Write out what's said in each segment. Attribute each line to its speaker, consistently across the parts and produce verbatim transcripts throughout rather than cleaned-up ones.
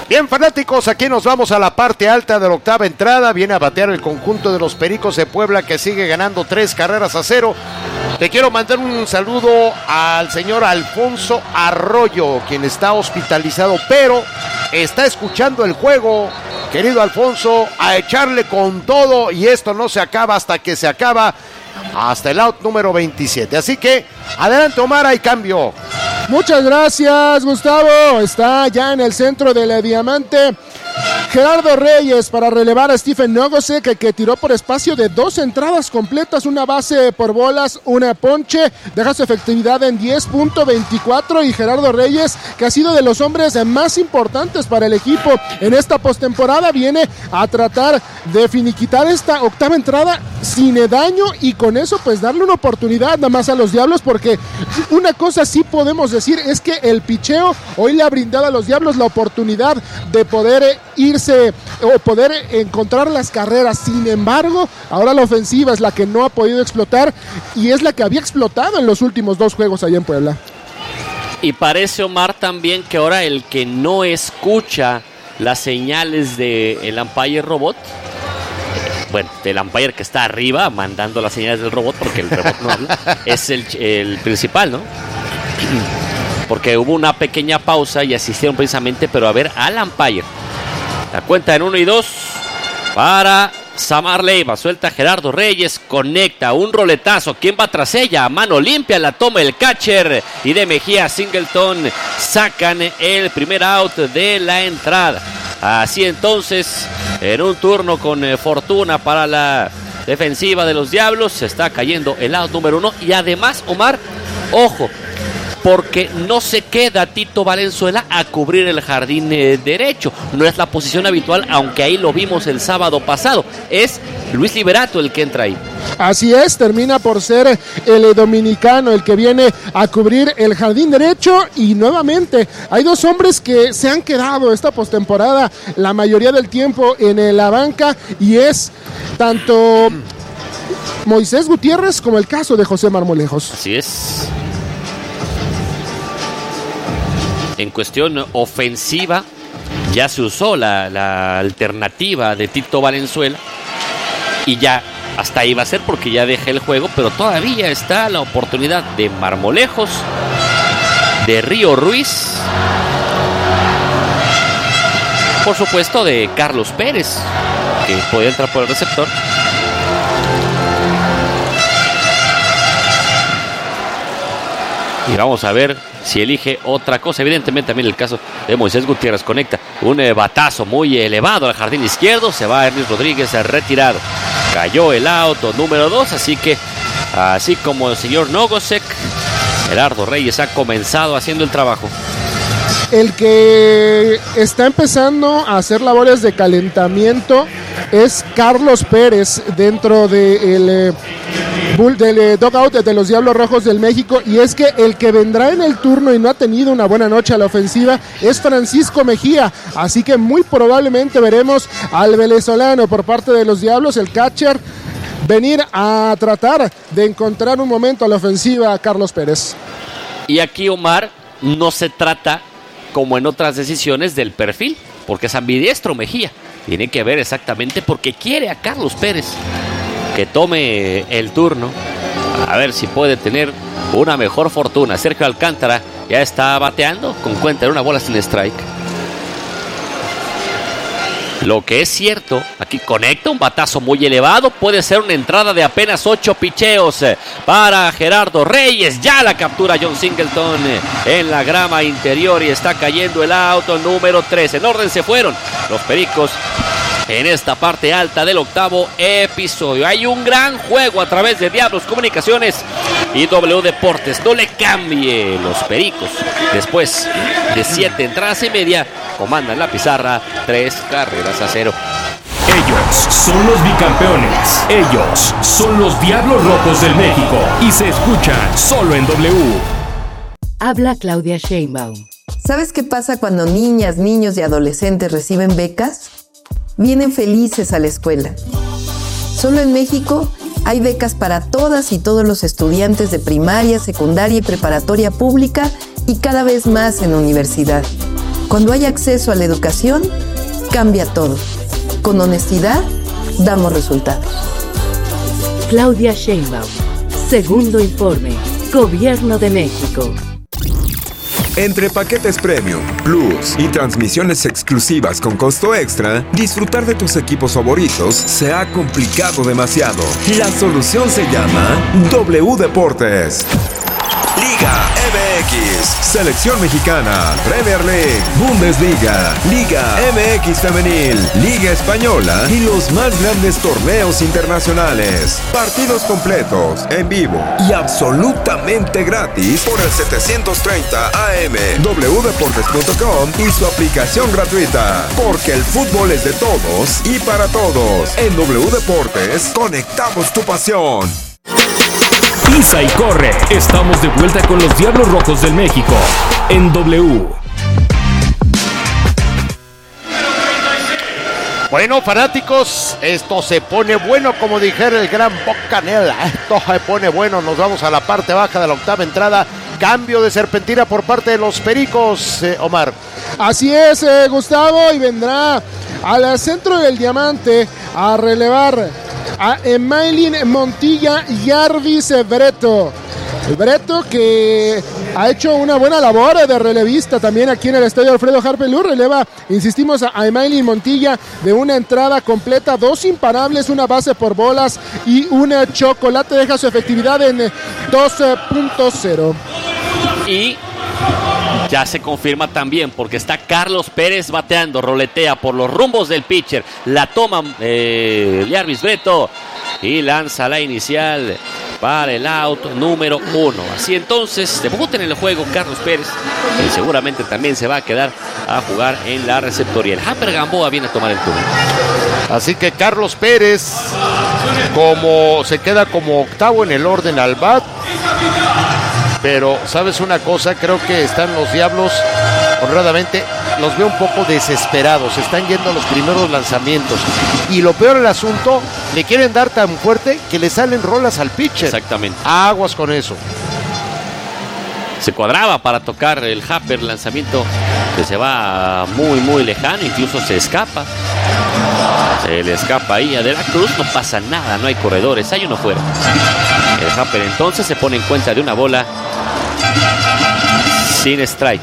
Speaker 1: Bien, fanáticos, aquí nos vamos a la parte alta de la octava entrada. Viene a batear el conjunto de los Pericos de Puebla, que sigue ganando tres carreras a cero. Te quiero mandar un saludo al señor Alfonso Arroyo, quien está hospitalizado, pero está escuchando el juego. Querido Alfonso, a echarle con todo, y esto no se acaba hasta que se acaba, hasta el out número veintisiete. Así que, adelante Omar, hay cambio.
Speaker 2: Muchas gracias, Gustavo. Está ya en el centro del diamante Gerardo Reyes para relevar a Stephen Nogosek, que, que tiró por espacio de dos entradas completas, una base por bolas, una ponche, deja su efectividad en diez punto veinticuatro, y Gerardo Reyes, que ha sido de los hombres más importantes para el equipo en esta postemporada, viene a tratar de finiquitar esta octava entrada sin daño, y con eso pues darle una oportunidad nada más a los Diablos, porque una cosa sí podemos decir es que el picheo hoy le ha brindado a los Diablos la oportunidad de poder irse o poder encontrar las carreras. Sin embargo, ahora la ofensiva es la que no ha podido explotar, y es la que había explotado en los últimos dos juegos allá en Puebla.
Speaker 3: Y parece, Omar, también que ahora el que no escucha las señales del umpire robot, bueno, del umpire que está arriba mandando las señales del robot, porque el robot no habla, es el, el principal, ¿no? Porque hubo una pequeña pausa y asistieron precisamente, pero a ver al umpire. La cuenta en uno y dos para Samar Leiva. Suelta Gerardo Reyes, conecta un roletazo. ¿Quién va tras ella? A mano limpia la toma el catcher, y de Mejía a Singleton sacan el primer out de la entrada. Así entonces, en un turno con eh, fortuna para la defensiva de los Diablos, se está cayendo el out número uno. Y además, Omar, ojo, porque no se queda Tito Valenzuela a cubrir el jardín eh, derecho. No es la posición habitual, aunque ahí lo vimos el sábado pasado. Es Luis Liberato el que entra ahí.
Speaker 2: Así es, termina por ser el dominicano el que viene a cubrir el jardín derecho, y nuevamente hay dos hombres que se han quedado esta postemporada la mayoría del tiempo en la banca, y es tanto Moisés Gutiérrez como el caso de José Marmolejos.
Speaker 3: Así es. En cuestión ofensiva, ya se usó la, la alternativa de Tito Valenzuela, y ya hasta ahí va a ser, porque ya deja el juego, pero todavía está la oportunidad de Marmolejos, de Río Ruiz, por supuesto de Carlos Pérez, que puede entrar por el receptor. Y vamos a ver si elige otra cosa. Evidentemente también el caso de Moisés Gutiérrez. Conecta un eh, batazo muy elevado al jardín izquierdo. Se va Ernest Rodríguez retirado. Cayó el auto número dos. Así que, así como el señor Nogosek, Gerardo Reyes ha comenzado haciendo el trabajo.
Speaker 2: El que está empezando a hacer labores de calentamiento es Carlos Pérez dentro del eh, bull, del eh, dugout de los Diablos Rojos del México, y es que el que vendrá en el turno y no ha tenido una buena noche a la ofensiva es Francisco Mejía, así que muy probablemente veremos al venezolano por parte de los Diablos, el catcher, venir a tratar de encontrar un momento a la ofensiva a Carlos Pérez.
Speaker 3: Y aquí, Omar, no se trata, como en otras decisiones, del perfil, porque es ambidiestro Mejía. Tiene que ver exactamente porque quiere a Carlos Pérez que tome el turno, a ver si puede tener una mejor fortuna. Sergio Alcántara ya está bateando con cuenta de una bola sin strike. Lo que es cierto, aquí conecta un batazo muy elevado, puede ser una entrada de apenas ocho picheos para Gerardo Reyes. Ya la captura John Singleton en la grama interior, y está cayendo el auto número tres. En orden se fueron los Pericos en esta parte alta del octavo episodio. Hay un gran juego a través de Diablos Comunicaciones y W Deportes. No le cambie. Los Pericos, después de siete entradas y media, comandan la pizarra tres carreras a cero.
Speaker 4: Ellos son los bicampeones. Ellos son los Diablos Rojos del México. Y se escuchan solo en W.
Speaker 5: Habla Claudia Sheinbaum.
Speaker 6: ¿Sabes qué pasa cuando niñas, niños y adolescentes reciben becas? Vienen felices a la escuela. Solo en México hay becas para todas y todos los estudiantes de primaria, secundaria y preparatoria pública, y cada vez más en universidad. Cuando hay acceso a la educación, cambia todo. Con honestidad, damos resultados.
Speaker 5: Claudia Sheinbaum. Segundo informe. Gobierno de México.
Speaker 7: Entre paquetes Premium, Plus y transmisiones exclusivas con costo extra, disfrutar de tus equipos favoritos se ha complicado demasiado. La solución se llama W Deportes. Liga M X, Selección Mexicana, Premier League, Bundesliga, Liga M X Femenil, Liga Española y los más grandes torneos internacionales. Partidos completos, en vivo y absolutamente gratis por el setecientos treinta A M, w deportes punto com y su aplicación gratuita. Porque el fútbol es de todos y para todos. En W Deportes, conectamos tu pasión.
Speaker 4: Pisa y corre. Estamos de vuelta con los Diablos Rojos del México en W.
Speaker 1: Bueno, fanáticos, esto se pone bueno, como dijera el gran Bob Canela. Esto se pone bueno. Nos vamos a la parte baja de la octava entrada. Cambio de serpentina por parte de los Pericos, eh, Omar.
Speaker 2: Así es, eh, Gustavo, y vendrá al centro del diamante a relevar a Emailin Montilla y Jarvis Breto. Breto, que ha hecho una buena labor de relevista también aquí en el estadio Alfredo Harpe Luz. Releva, insistimos, a Emailin Montilla de una entrada completa, dos imparables, una base por bolas y una chocolate. Deja su efectividad en dos punto cero.
Speaker 3: Y ya se confirma también porque está Carlos Pérez bateando, roletea por los rumbos del pitcher, la toma eh, Jarvis Breto y lanza la inicial para el out número uno. Así entonces debuta en el juego Carlos Pérez, que seguramente también se va a quedar a jugar en la receptoría. El Hamper Gamboa viene a tomar el turno.
Speaker 1: Así que Carlos Pérez como se queda como octavo en el orden al bat. Pero, ¿sabes una cosa? Creo que están los Diablos, honradamente, los veo un poco desesperados. Están yendo a los primeros lanzamientos. Y lo peor del asunto, le quieren dar tan fuerte que le salen rolas al pitcher.
Speaker 3: Exactamente.
Speaker 1: Aguas con eso.
Speaker 3: Se cuadraba para tocar el Happer, lanzamiento que se va muy, muy lejano. Incluso se escapa. Se le escapa ahí a De la Cruz. No pasa nada, no hay corredores. Hay uno fuera. El Happer entonces se pone en cuenta de una bola sin strikes.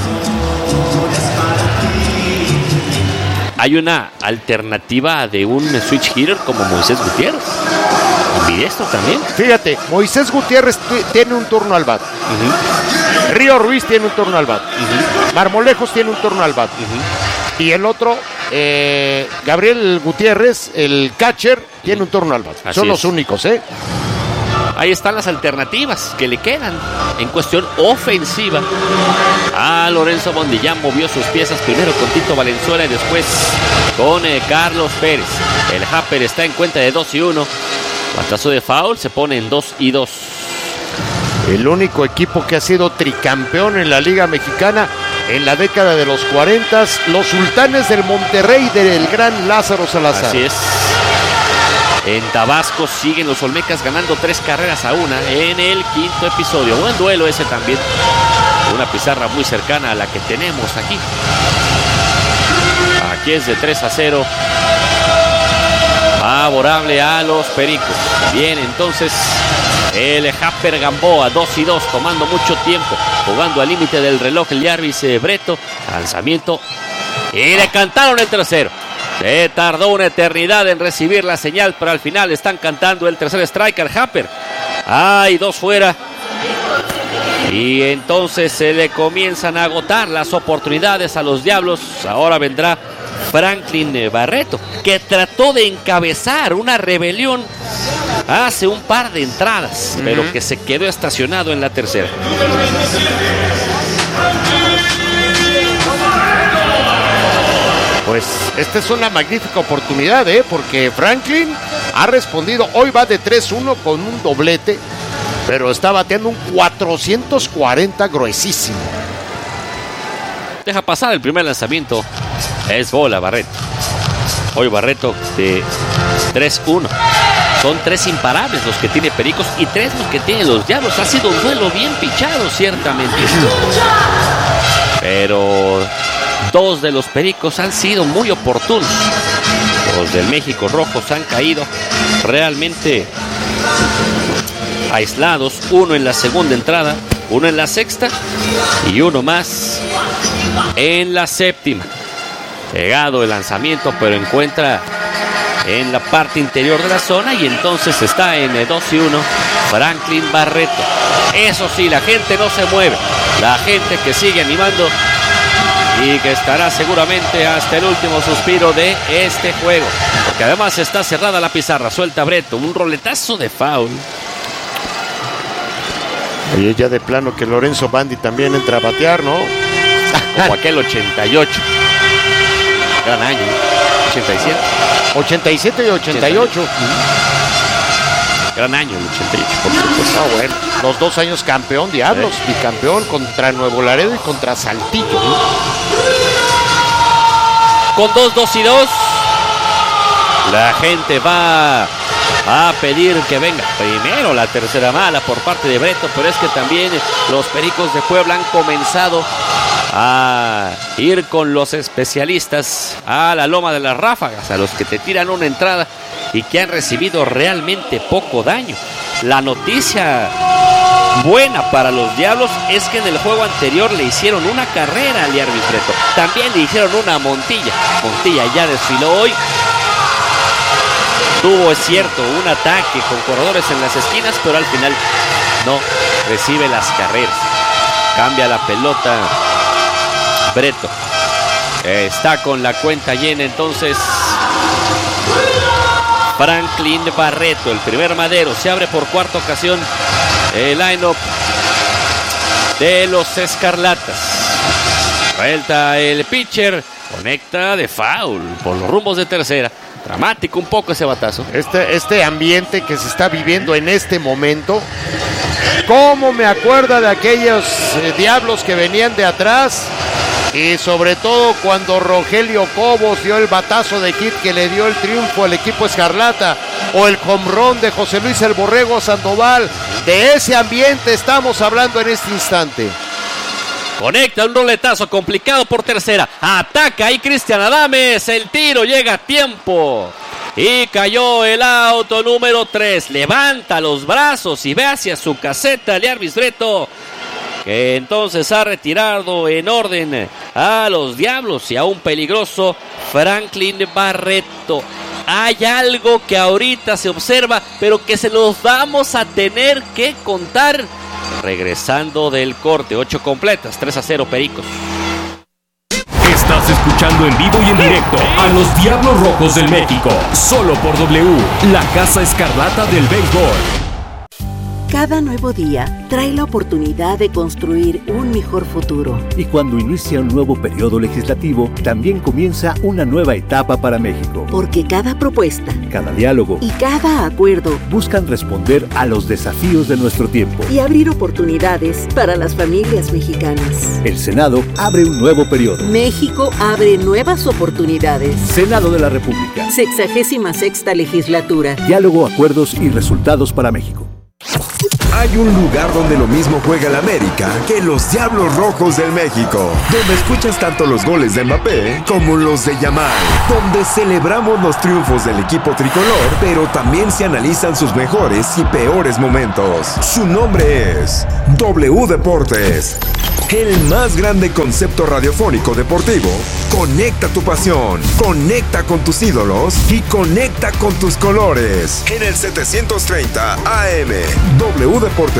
Speaker 3: Hay una alternativa de un switch hitter como Moisés Gutiérrez. Ambidiestro también.
Speaker 1: Fíjate, Moisés Gutiérrez t- tiene un turno al bat. Uh-huh. Río Ruiz tiene un turno al bat. Uh-huh. Marmolejos tiene un turno al bat. Uh-huh. Y el otro, eh, Gabriel Gutiérrez, el catcher, tiene un turno al bat. Así Son es. Los únicos, ¿eh?
Speaker 3: Ahí están las alternativas que le quedan en cuestión ofensiva. Ah, Lorenzo Mondillán movió sus piezas primero con Tito Valenzuela y después con eh, Carlos Pérez. El Happer está en cuenta de dos y uno. Batazo de foul, se pone en dos y dos.
Speaker 1: El único equipo que ha sido tricampeón en la Liga Mexicana en la década de los cuarenta, los Sultanes del Monterrey del gran Lázaro Salazar.
Speaker 3: Así es. En Tabasco siguen los Olmecas ganando tres carreras a una en el quinto episodio. Buen duelo ese también. Una pizarra muy cercana a la que tenemos aquí. Aquí es de tres a cero. Favorable a los Pericos. Bien, entonces el Happer Gamboa, dos y dos, tomando mucho tiempo, jugando al límite del reloj el Jarvis Breto. Lanzamiento y le cantaron el tercero. Se tardó una eternidad en recibir la señal, pero al final están cantando el tercer strike al Happer. Hay dos fuera. Y entonces se le comienzan a agotar las oportunidades a los Diablos. Ahora vendrá Franklin Barreto, que trató de encabezar una rebelión hace un par de entradas, uh-huh. pero que se quedó estacionado en la tercera.
Speaker 1: Pues esta es una magnífica oportunidad, ¿eh? Porque Franklin ha respondido. Hoy va de tres uno con un doblete, pero está bateando un cuatrocientos cuarenta gruesísimo.
Speaker 3: Deja pasar el primer lanzamiento. Es bola Barreto. Hoy Barreto de tres uno. Son tres imparables los que tiene Pericos y tres los que tienen los Diablos. Ha sido un duelo bien pichado, ciertamente. Pero dos de los Pericos han sido muy oportunos. Los del México Rojos han caído realmente aislados, uno en la segunda entrada, uno en la sexta y uno más en la séptima. Pegado el lanzamiento, pero encuentra en la parte interior de la zona y entonces está en dos y uno Franklin Barreto. Eso sí, la gente no se mueve, la gente que sigue animando y que estará seguramente hasta el último suspiro de este juego, porque además está cerrada la pizarra. Suelta Breto, un roletazo de foul.
Speaker 1: Oye, ya de plano que Lorenzo Bandi también entra a batear, ¿no?
Speaker 3: Como aquel ochenta y ocho. Gran año, ochenta y siete.
Speaker 1: ochenta y siete y ochenta y ocho.
Speaker 3: Gran año el ochenta y ocho, por supuesto.
Speaker 1: Ah, bueno. Los dos años campeón, Diablos, ¿Eh? bicampeón contra Nuevo Laredo y contra Saltillo. ¿Eh?
Speaker 3: Con dos, dos y dos, la gente va a pedir que venga primero la tercera mala por parte de Breto, pero es que también los Pericos de Puebla han comenzado a ir con los especialistas a la loma de las ráfagas, a los que te tiran una entrada y que han recibido realmente poco daño. La noticia buena para los Diablos es que en el juego anterior le hicieron una carrera a Liarvis Breto, también le hicieron una a Montilla. Montilla ya desfiló hoy. Tuvo, es cierto, un ataque con corredores en las esquinas, pero al final no recibe las carreras. Cambia la pelota Breto. Está con la cuenta llena entonces Franklin Barreto, el primer madero. Se abre por cuarta ocasión el line-up de los Escarlatas. Vuelta el pitcher, conecta de foul por los rumbos de tercera. Dramático un poco ese batazo.
Speaker 1: Este, este ambiente que se está viviendo en este momento, cómo me acuerda de aquellos eh, Diablos que venían de atrás, y sobre todo cuando Rogelio Cobos dio el batazo de hit que le dio el triunfo al equipo Escarlata, o el home run de José Luis el Borrego Sandoval. De ese ambiente estamos hablando en este instante.
Speaker 3: Conecta un roletazo complicado por tercera. Ataca ahí Cristian Adames. El tiro llega a tiempo. Y cayó el auto número tres. Levanta los brazos y ve hacia su caseta Liarvis Breto, que entonces ha retirado en orden a los Diablos y a un peligroso Franklin Barreto. Hay algo que ahorita se observa, pero que se los vamos a tener que contar regresando del corte. Ocho completas, tres a cero Pericos.
Speaker 4: Estás escuchando en vivo y en directo a los Diablos Rojos del México, solo por W, la Casa Escarlata del béisbol.
Speaker 8: Cada nuevo día trae la oportunidad de construir un mejor futuro.
Speaker 9: Y cuando inicia un nuevo periodo legislativo, también comienza una nueva etapa para México.
Speaker 8: Porque cada propuesta,
Speaker 9: cada diálogo
Speaker 8: y cada acuerdo
Speaker 9: buscan responder a los desafíos de nuestro tiempo
Speaker 8: y abrir oportunidades para las familias mexicanas.
Speaker 9: El Senado abre un nuevo periodo.
Speaker 8: México abre nuevas oportunidades.
Speaker 9: Senado de la República.
Speaker 8: Sexagésima sexta legislatura.
Speaker 9: Diálogo, acuerdos y resultados para México.
Speaker 7: Hay un lugar donde lo mismo juega el América que los Diablos Rojos del México, donde escuchas tanto los goles de Mbappé como los de Yamal, donde celebramos los triunfos del equipo tricolor, pero también se analizan sus mejores y peores momentos. Su nombre es W Deportes, el más grande concepto radiofónico deportivo. Conecta tu pasión, conecta con tus ídolos y conecta con tus colores. En el setecientos treinta A M, W Deportes